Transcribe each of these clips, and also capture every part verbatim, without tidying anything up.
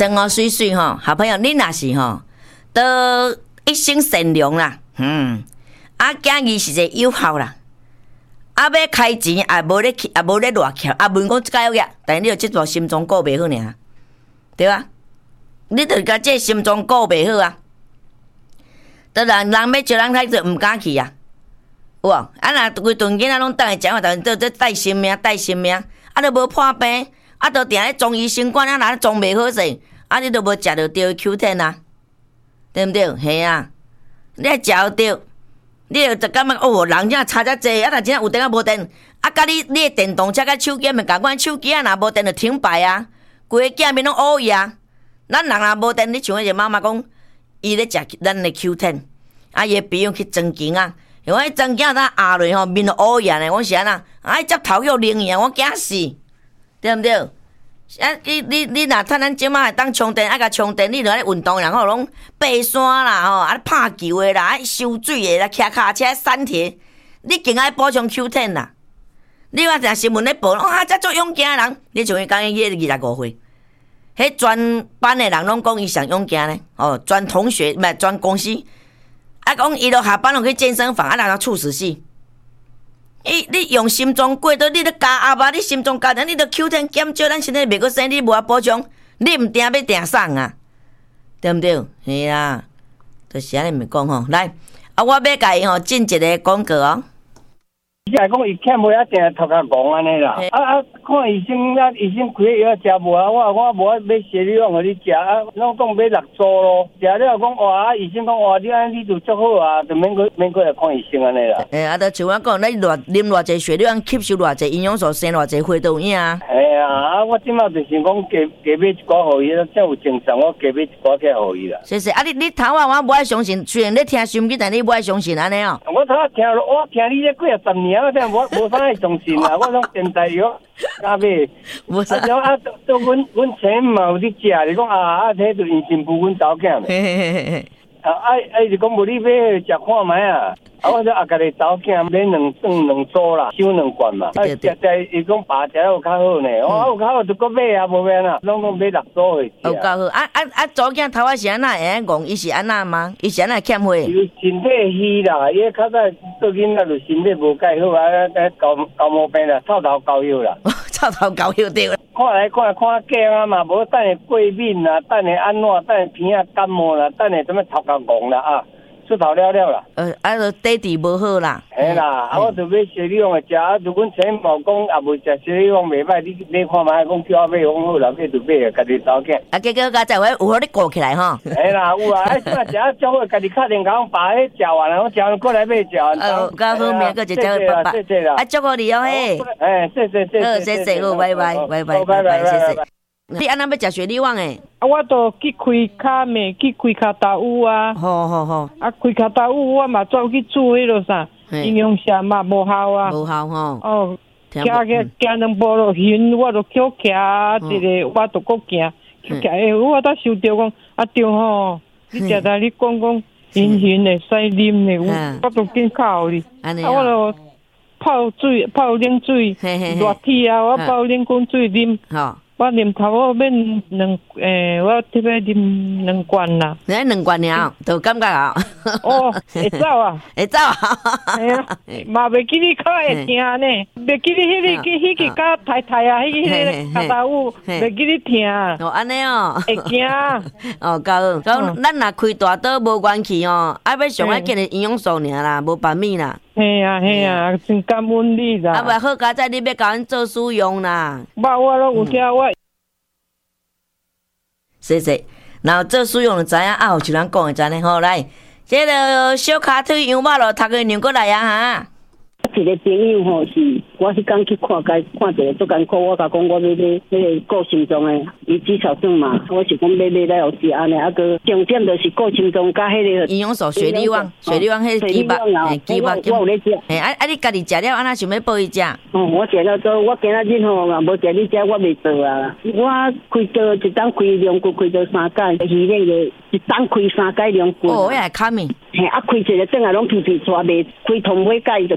真哦水水吼，好朋友，你若是吼，都一心善良啦，嗯，啊，囝儿是一个友好啦，啊，要开钱也无咧也无咧乱捡，啊，问讲这个个，但是你有即座心中过袂好尔，对吧？你著甲这心中过袂好啊，都人人要招人来就毋敢去啊，有无？啊，若规顿囡仔拢等下讲话，但都都带性命，带性命，啊，都无破病，啊，都定咧中医新冠啊，若装袂好势，啊，你都无食着着 Q 十 啊，对毋对？嘿啊，你爱食着，你就感觉哦，人遮差遮济，啊，若真有电啊无电，啊，甲你你的电动车甲手机咪共款，手机啊若无电就停摆啊，规个镜面拢乌去啊。咱人若无电，你像迄个妈妈讲，伊咧食咱的 Q 十，啊，伊鼻用去装钱啊，因为装钱呾压落吼，面都乌去啊，我是安那，啊，接头又灵去啊，我惊死，对毋对？啊，你你你若趁咱即马会当充电，啊，甲充电，你著咧运动，然后拢爬山啦吼，啊，拍球的啦，啊，收水的啦，骑脚车、山铁，你更爱补充 Q 十 啦。你话定新闻咧报，哇，遮足勇敢的人，你像伊讲伊迄二十五岁。迄全班的人拢讲伊上勇敢咧，哦，全同学唔系全公司，啊讲伊落下班落去健身房，啊人猝死死。伊你用心中过到你咧加压啊，你心中加点，你著 Q 十 减少，咱身体袂过生，你无法补充，你毋定要定送啊，对毋对？是啦，就是安尼咪讲吼，来，啊我要甲伊吼进一个广告哦。 伊来讲伊欠无一定头壳戆安尼啦，啊啊，看医生啊，医生开药食无啊，我我无买血里往互你食啊，拢讲买六组咯，食了讲哇，啊医生讲哇，你安尼你就足好啊，就免去免去来看医生安尼啦。 诶，啊，著像我讲，你偌啉偌济血，你按吸收偌济营养素，生偌济血都有影啊。 系啊，啊，我即马就是讲加加买一寡互伊，才有正常，我加买一寡起互伊啦。 是是，啊你你头啊，我无爱相信，虽然你听心机，但你无爱相信安尼哦。 我头啊听，我听你这几啊十年。我真无无啥会相信啦，我拢现在药加买， 无啥。 啊，啊，都阮阮前嘛有伫食，你讲啊啊，这就因心不阮查某囝。 嘿嘿嘿嘿。 啊啊啊！就讲无你买食看卖啊！啊，我就啊，家己查某囝买两算两组啦，收两罐嘛。啊，食食伊讲爸食有较好呢，我有较好就搁买啊，无免啦，拢拢买六组去食。 有够好，啊啊啊！查某囝头仔是安那会安戆？伊是安那吗？伊是安那欠血？ 伊身体虚啦，伊较早做囡仔就身体无介好啊，啊高高毛病啦，臭头高药啦。 臭头高药对。 看来看看镜啊嘛，无等下过敏啦，等下安怎，等下鼻啊感冒啦，等下什么头壳戆啦啊，出头了了啦。 呃，啊，就底底无好啦。 嘿啦，啊，我就买小李王的食，啊，如阮前某讲也未食小李王袂歹，你你看卖，讲叫我买，讲好啦，买就买啊，家己找囝。 啊，结果甲在位有互你顾起来吼。 嘿啦，有啊，啊，怎食啊，足好，家己敲电讲把迄食完了，我食完过来买食完。 哦，较好命，个一只爸爸。 谢谢啦， 啊，祝福你哦嘿。 哎，谢谢谢谢。 好，谢谢，好，拜拜，拜拜，拜拜，谢谢。你安那要食雪里网诶？ 啊，我都去开卡面，去开卡达乌啊。 好好好。啊， 开卡达乌我嘛走去煮迄落啥，营养下嘛无效啊。 无效吼。 哦，行行行两步就晕，我就叫行一个，我就搁行，叫行诶，我才想着讲啊对吼，你食在你讲讲晕晕诶，使啉诶，我都紧靠你。 安尼啊，我就泡水，泡冷水，热天啊，我泡冷滚水啉。好。我啉头我免两诶，我特别啉两罐啦。 你两罐了，就感觉啊。 哦，会走啊， 会走啊。 系啊，嘛袂记你较会听呢，袂记你迄个迄个较太太啊，迄个迄个卡达舞，袂记你听。 哦，安尼哦。 会惊。 哦，够好。咁咱若开大刀无元气哦，爱要上爱紧的营养素尔啦，无白米啦。 嘿啊嘿啊，真感恩你啦。 啊，袂好佳哉，你要甲阮做使用啦。 捌我拢有听我。 谢谢，然后做使用就知影啊，有像人讲的知呢吼，来，这个小卡腿羊肉咯，读个牛过来啊哈。 一个朋友吼是，我迄天去看街看一个足艰苦，我甲讲我要买迄个顾心脏的，伊至少算嘛，我是讲买买来有时安尼，啊个重点就是顾心脏加迄个营养素血里旺，血里旺迄个鸡巴，嘿鸡巴， 我有咧食。 嘿啊啊！你家己食了，安那想要报伊食？ 哦，我食了之后，我今仔日吼嘛无食你食，我袂做啊。我开刀一档开两骨，开刀三解，鱼那个一档开三解两骨。 哦，迄个卡面。 嘿，啊开一个等下拢皮皮抓袂，开通尾解就欠血。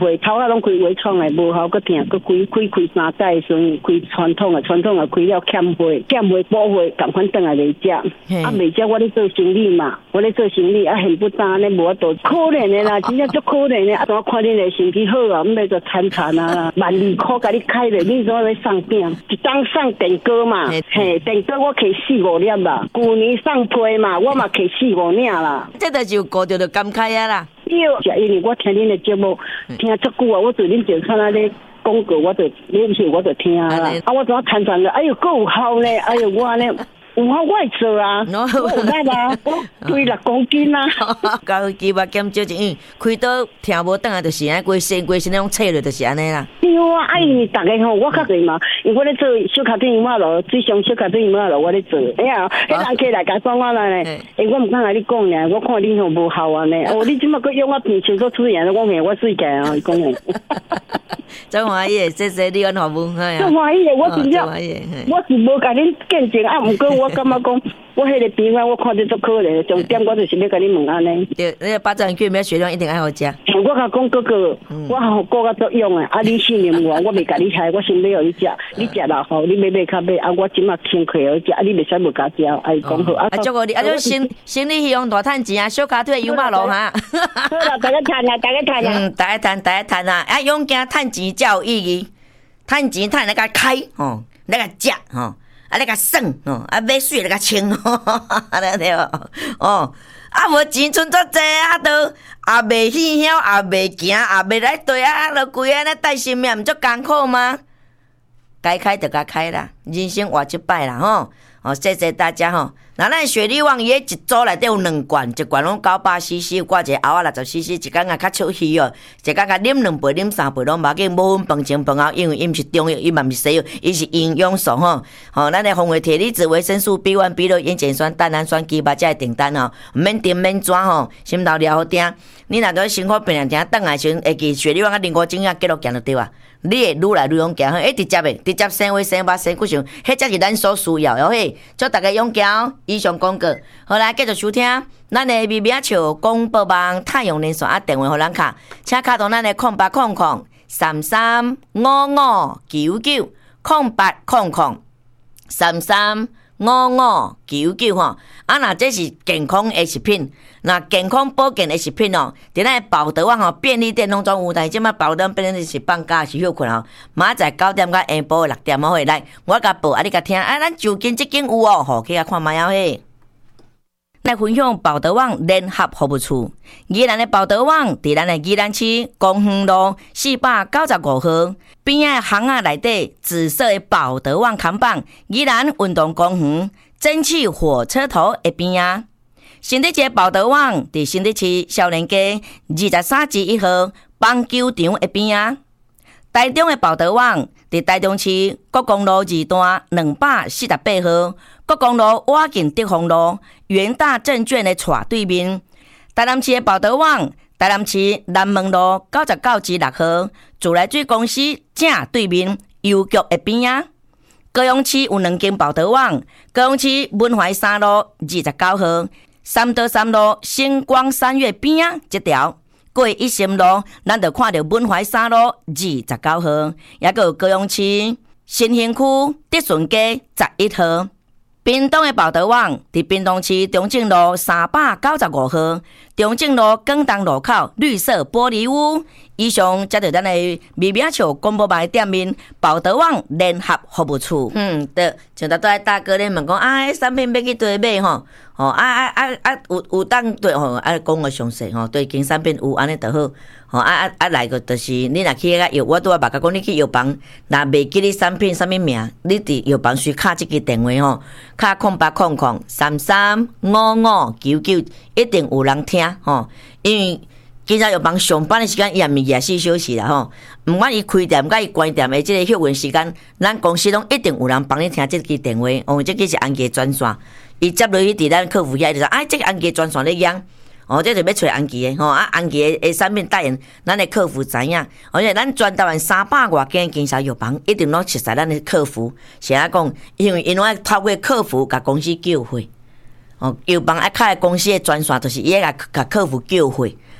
岁，头下拢开微创的，无效，搁疼，搁开开开三届的时阵，开传统的，传统的开了欠费，欠费补费，赶快转来来食。啊，未食我咧做生意嘛，我咧做生意啊，很不当咧，无法度，可怜的啦，真正足可怜的。啊，我看恁的身体好啊，毋要做贪残啊，万二块甲你开咧，恁怎要送饼？一当送电锅嘛，嘿，电锅我摕四五粒啦，旧年送批嘛，我嘛摕四五领啦。 这就是有顾着就感慨啊啦。 对，是因为我听恁的节目听足久啊，我对恁就看啊咧广告，我就恁是我就听啦。啊，我怎啊谈谈的？哎呦，够有效咧！哎呦，我安尼有效我会做啊，我有力啊，我推六公斤啊。 高肌肉减少一，开刀听无转来，就是安规身规身那种切落，就是安尼啦。 对啊，啊因为大家吼，我较侪嘛，因为我咧做小卡片马路，水上小卡片马路，我咧做。哎呀，迄人客来甲讲我来咧，诶，我毋敢甲你讲咧，我看恁吼无效安尼。哦，你即马佫用我平常做出现，我讲我水解啊，伊讲诶。 真欢喜，谢谢你安服务，哎真欢喜，我真正，我是无甲恁见证啊，毋过我感觉讲，我迄个病啊，我看着足可怜，重点我就是要甲你问安尼。 对，那个八爪鱼卷没有血量，一定爱好食。 我甲讲哥哥，我好顾甲足用诶，啊，你信任我，我袂甲你害，我先买互你食，你食了后，你买买较买，啊，我即马请客好食，啊，你袂使无甲食，啊，伊讲好。 啊，祝福你，啊，你生生理希望大趁钱啊，小卡腿油马路哈。 好啦，大家趁啊，大家趁啊。 嗯，大家趁，大家趁啊！啊，勇敢趁钱才有意义，趁钱趁来甲开吼，来甲食吼，啊来甲耍吼，啊买水来甲穿吼，安尼对无？哦，啊无钱存足济啊，都也袂起晓，也袂行，也袂来对啊，落规安尼带性命，毋足艰苦吗？该开就该开啦，人生活一摆啦吼。哦，谢谢大家吼。那咱雪莉旺伊一组内底有两罐，一罐拢九百 C C， 挂一个后仔六十 C C， 一工啊较出虚哦，一工啊啉两杯、啉三杯拢无要紧，无分饭前饭后，因为伊毋是中药，伊嘛毋是西药，伊是营养素吼。吼，咱的红维铁离子、维生素 B 一、B 六、烟碱酸、蛋氨酸、鸡巴这订单吼，毋免订免转吼，心头了好定。你若对辛苦病人听倒来时阵，会记雪莉旺啊零五种啊记录行就对啊。你会愈来愈勇敢，迄直接的，直接生胃、生肉、生骨上，迄才是咱所需要的嘿。祝大家勇敢，以上广告。好来，继续收听咱的微微笑广播网太阳连线啊，电话互咱卡，请卡到咱的空八空空三三五五九九空八空空三三五五九九吼。啊，那这是健康的食品。那健康保健的食品哦，伫咱宝德网吼便利店拢总有，但是即摆宝德便利店是放假是休困吼。明仔载九点到下晡六点好回来，我甲报啊，你甲听啊，咱就近即间有哦，吼去甲看卖啊嘿。来分享宝德网联合服务处，宜兰的宝德网伫咱的宜兰区公园路四百九十五号边仔巷仔内底紫色的宝德网看板，宜兰运动公园蒸汽火车头的边仔。新竹市宝德网伫新竹市少年街二十三至一号棒球场的边仔。台中的宝德网伫台中市国公路二段两百四十八号国公路瓦近德丰路元大证券的斜对面。台南市的宝德网台南市南门路九十九至六号自来水公司正对面邮局的边仔。高雄市有两间宝德网，高雄市文怀三路二十九号三德三路星光三月边仔这条。过一心路，咱就看到文怀三路二十九号，也个有高雄市新兴区德顺街十一号。屏东的宝德网伫屏东市中正路三百九十五号，中正路广东路口绿色玻璃屋。以上则是咱的微微笑广播网店面宝德网联合服务处。嗯，对，像咱在大哥咧问讲啊，迄产品要去对买吼，吼啊啊啊啊有有当对吼，啊讲个详细吼，对经产品有安尼就好。吼啊啊啊来个就是你若去遐药，我拄啊捌甲讲你去药房，若袂记你产品啥物名，你伫药房需敲即支电话吼，敲空八空空三三五五九九，一定有人听吼，因为。今仔药房上班的时间，伊也毋是廿四小时啦吼。毋管伊开店，甲伊关店的即个休运时间，咱公司拢一定有人帮你听即支电话。哦，即个是安吉专线，伊接落去伫咱客服遐就说，哎，即个安吉专线咧响。哦，这就要找安吉的吼，啊，安吉的产品代言，咱的客服知影。而且咱全台湾三百外间经销药房，一定拢熟悉咱的客服。是安讲，因为因拢爱透过客服甲公司叫货。哦，药房爱开公司的专线，就是伊爱甲甲客服叫货。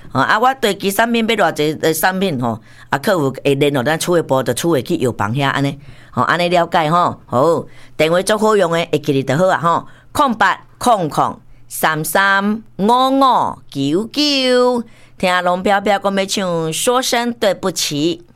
吼啊，我对其产品要偌济诶产品吼，啊，客户会联络咱储位部，就储位去药房遐安尼，吼安尼了解吼，好，电话足好用诶，会记哩就好啊吼，空八空空三三五五九九，听龙飘飘讲要唱，说声对不起。